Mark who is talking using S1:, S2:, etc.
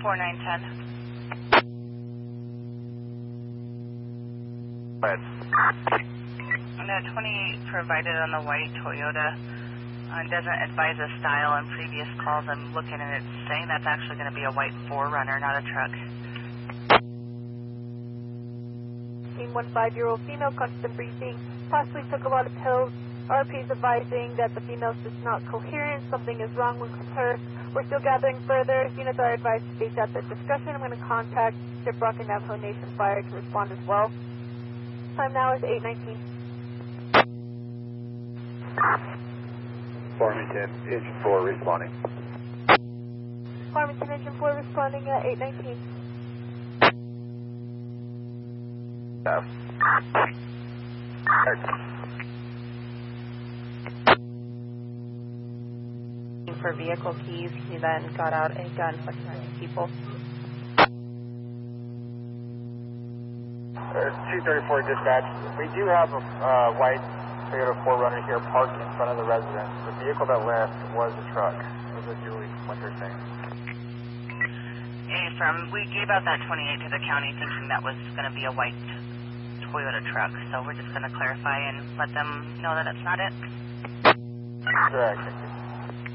S1: 4910.
S2: Go ahead.
S1: And the 28 provided on the white Toyota doesn't advise a style. In previous calls, I'm looking and it's saying that's actually going to be a white 4Runner, not a truck.
S3: 15-year-old female, constant breathing, possibly took a lot of pills. RP is advising that the female's just not coherent. Something is wrong with her. We're still gathering further. Units are advised to state at their discretion. I'm going to contact Shiprock and Navajo Nation Fire to respond as well. Time now is 8:19.
S2: Farmington, Engine 4 responding.
S3: Farmington, Engine 4 responding at 8:19.
S4: For vehicle keys, he then got out a gun for people.
S5: 234 dispatch. We do have a white Toyota 4Runner here parked in front of the residence. The vehicle that left was a truck. It was a Julie Winter thing.
S1: Hey, we gave out that 28 to the county thinking that was going to be a white Toyota truck, so we're just going to clarify and let them know that it's not it.
S5: Correct.